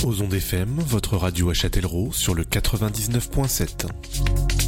Aux Ondes FM, votre radio à Châtellerault sur le 99.7.